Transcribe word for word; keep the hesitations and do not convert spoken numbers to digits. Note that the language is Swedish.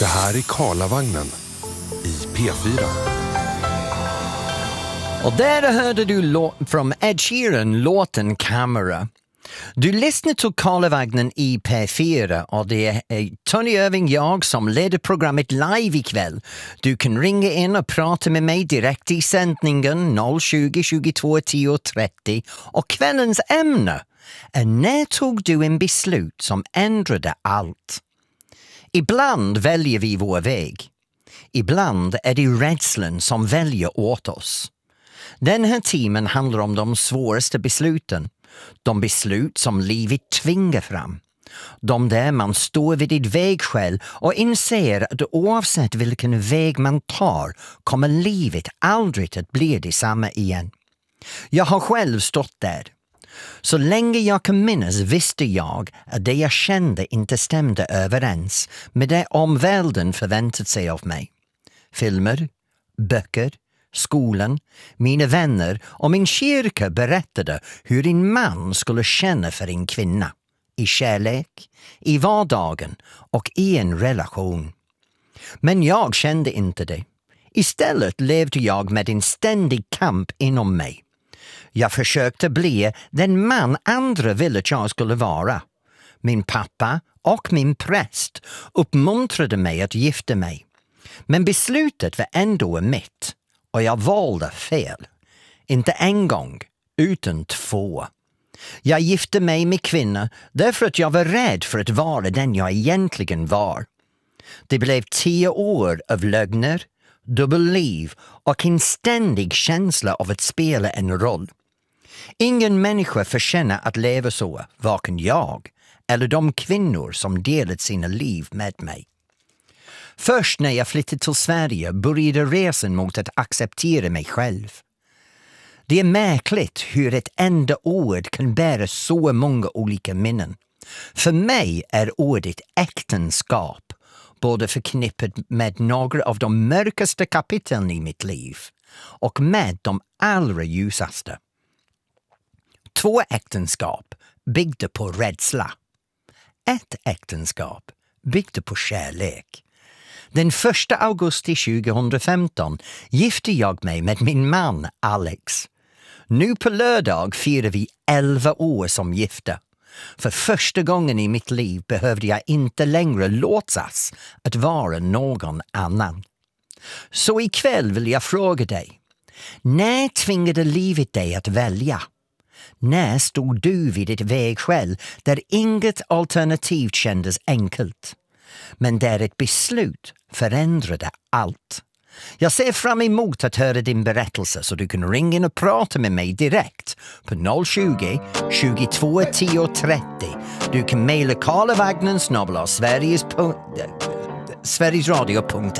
Det här är Karlavagnen i P fyra. Och där hörde du lå- från Ed Sheeran låten Camera. Du lyssnar till Karlavagnen i P fyra och det är Tony Irving, jag, som leder programmet live ikväll. Du kan ringa in och prata med mig direkt i sändningen noll tjugo, tjugotvå, tio, trettio. Och kvällens ämne är: när tog du en beslut som ändrade allt? Ibland väljer vi vår väg. Ibland är det rädslan som väljer åt oss. Den här timmen handlar om de svåraste besluten. De beslut som livet tvingar fram. De där man står vid ett vägskäl och inser att oavsett vilken väg man tar kommer livet aldrig att bli detsamma igen. Jag har själv stått där. Så länge jag kan minnas visste jag att det jag kände inte stämde överens med det omvärlden förväntat sig av mig. Filmer, böcker, skolan, mina vänner och min kyrka berättade hur en man skulle känna för en kvinna. I kärlek, i vardagen och i en relation. Men jag kände inte det. Istället levde jag med en ständig kamp inom mig. Jag försökte bli den man andra ville att jag skulle vara. Min pappa och min präst uppmuntrade mig att gifta mig. Men beslutet var ändå mitt. Och jag valde fel. Inte en gång, utan två. Jag gifte mig med kvinna därför att jag var rädd för att vara den jag egentligen var. Det blev tio år av lögner, dubbelliv och en ständig känsla av att spela en roll. Ingen människa förtjänar att leva så, varken jag eller de kvinnor som delat sina liv med mig. Först när jag flyttade till Sverige började resan mot att acceptera mig själv. Det är märkligt hur ett enda ord kan bära så många olika minnen. För mig är ordet äktenskap både förknippat med några av de mörkaste kapitlen i mitt liv och med de allra ljusaste. Två äktenskap byggde på rädsla. Ett äktenskap byggde på kärlek. Den första augusti tjugohundrafemton gifte jag mig med min man Alex. Nu på lördag firar vi elva år som gifta. För första gången i mitt liv behövde jag inte längre låtsas att vara någon annan. Så ikväll vill jag fråga dig. När tvingade livet dig att välja? När stod du vid ett vägskäl där inget alternativ kändes enkelt? Men där ett beslut förändrade allt. Jag ser fram emot att höra din berättelse, så du kan ringa in och prata med mig direkt på noll tjugo, tjugotvå, tio, trettio. Du kan mejla karlavagnen snabel-a sveriges sverigesradio punkt